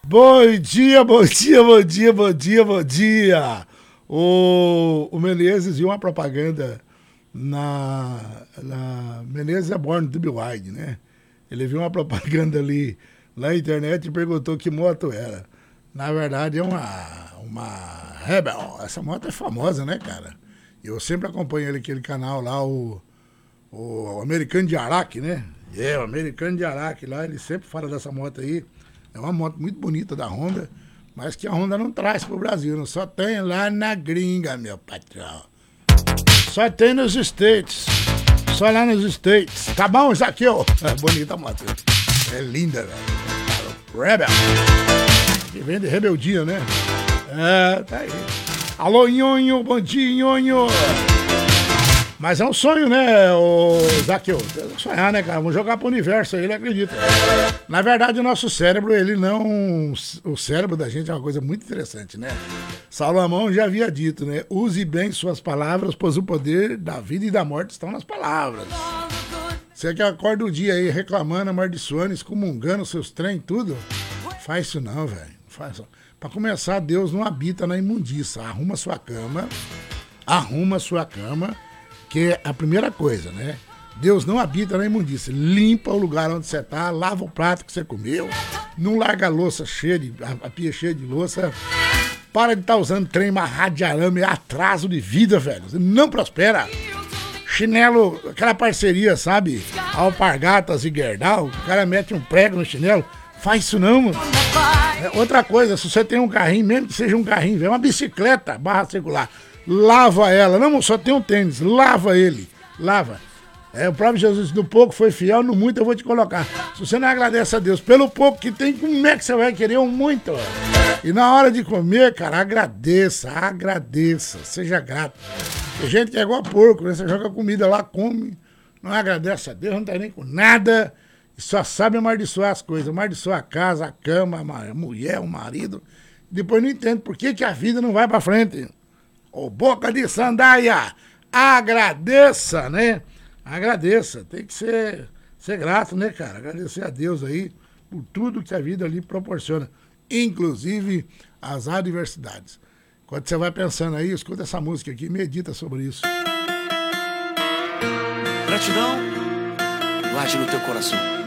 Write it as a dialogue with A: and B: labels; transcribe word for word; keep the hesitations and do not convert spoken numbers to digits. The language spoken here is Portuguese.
A: Bom dia, bom dia, bom dia, bom dia, bom dia. O, o Menezes viu uma propaganda na, na Menezes é Born to be Wild, né? Ele viu uma propaganda ali na internet e perguntou que moto era. Na verdade é uma, uma Rebel. Essa moto é famosa, né, cara? Eu sempre acompanho ele, aquele canal lá, o, o Americano de Araque, né? É, o Americano de Araque lá, ele sempre fala dessa moto aí. É uma moto muito bonita da Honda, mas que a Honda não traz pro Brasil, não. Só tem lá na gringa, meu patrão. Só tem nos States. Só lá nos States. Tá bom, Zaqueu? É bonita a moto. É linda, velho. Rebel. Que vem de rebeldia, né? É, tá aí. Alô, Nhonho, bom dia, Nhonho. Mas é um sonho, né, o Zaqueu? Sonhar, né, cara? Vamos jogar pro universo aí, ele acredita. Na verdade, o nosso cérebro, ele não... O cérebro da gente é uma coisa muito interessante, né? Salomão já havia dito, né? Use bem suas palavras, pois o poder da vida e da morte estão nas palavras. Você que acorda o dia aí reclamando, amaldiçoando, excomungando seus trem e tudo, faz isso não, velho. Faz isso. Pra começar, Deus não habita na imundícia. Arruma sua cama, arruma sua cama, que é a primeira coisa, né? Deus não habita na imundícia. Limpa o lugar onde você tá, lava o prato que você comeu, não larga a louça cheia de, a, a pia cheia de louça. Para de estar tá usando trem amarrado de arame, é atraso de vida, velho. Você não prospera. Chinelo, aquela parceria, sabe? Alpargatas e Gerdau, o cara mete um prego no chinelo. Faz isso não, mano. É, outra coisa, se você tem um carrinho, mesmo que seja um carrinho, é uma bicicleta barra circular, lava ela. Não, só tem um tênis, lava ele. Lava. É, o próprio Jesus, no pouco foi fiel, no muito eu vou te colocar. Se você não agradece a Deus pelo pouco que tem, como é que você vai querer um muito? E na hora de comer, cara, agradeça, agradeça, seja grato. Tem gente que é igual a porco, né? Você joga comida lá, come, não agradece a Deus, não tá nem com nada, e só sabe amaldiçoar as coisas, amaldiçoar a casa, a cama, a mulher, o marido. Depois não entende por que, que a vida não vai pra frente. Ô, boca de sandália, agradeça, né? Agradeça, tem que ser, ser grato, né, cara? Agradecer a Deus aí por tudo que a vida ali proporciona, inclusive as adversidades. Quando você vai pensando aí, escuta essa música aqui, medita sobre isso.
B: Gratidão, guarde no teu coração.